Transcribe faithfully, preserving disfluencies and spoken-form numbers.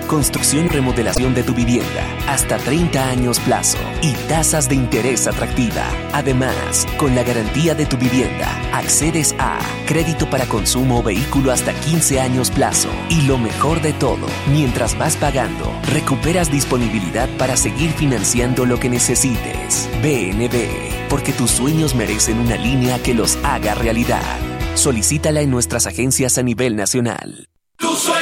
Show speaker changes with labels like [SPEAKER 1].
[SPEAKER 1] construcción y remodelación de tu vivienda, hasta treinta años plazo y tasas de interés atractiva. Además, con la garantía de tu vivienda, accedes a crédito para consumo o vehículo hasta quince años plazo. Y lo mejor de todo, mientras vas pagando, recuperas disponibilidad para seguir financiando lo que necesites. B N B, porque tus sueños merecen una línea que los haga realidad. Solicítala en nuestras agencias a nivel nacional.